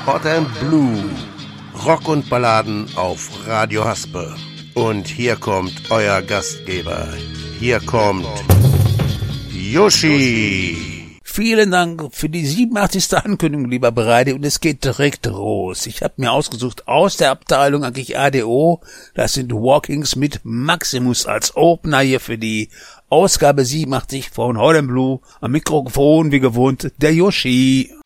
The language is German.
Hot and Blue. Rock und Balladen auf Radio Haspe. Und hier kommt euer Gastgeber. Hier kommt Yoshi. Vielen Dank für die 87. Ankündigung, lieber Breide, und es geht direkt los. Ich habe mir ausgesucht aus der Abteilung eigentlich ADO, das sind Walkings mit Maximus als Opener hier für die Ausgabe 87 von Hot and Blue. Am Mikrofon, wie gewohnt, der Yoshi.